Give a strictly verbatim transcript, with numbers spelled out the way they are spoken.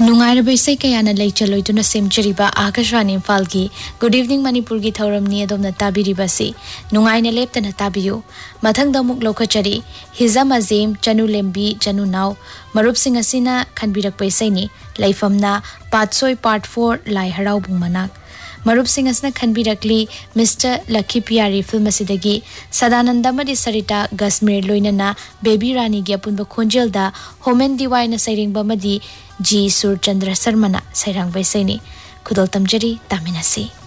नुंगाइरब इसे कयाना लेचलोइदुना सेमचरिबा आकाशवाणी इम्फाल की good evening Manipur की थौरमनी अदोमना ताबिरिबासी नुंगाइना लेप्तना ताबियु मथंगदा मुक लोखचरी हिजाम अजीम चनु लेम्बी चनु नाव मरुपसिंग असिना खनबिरक पैसैनी लाइफमना पाटसोय पार्ट फोर लाई हराउबुंग मनाक मरुपसिंग असना खनबिरकली मिस्टर लकी पियारी फिल्म असिदगी सदानंद मदि सरिता गस्मीर लोइनना बेबी रानी गी अपुनबा खोंजेलदा होमेन दिवाइना सैरिंगबा मदि जी सुरचंद्र शर्मना सैरांग बैसैनी खुदल तमजरी तामिनासी।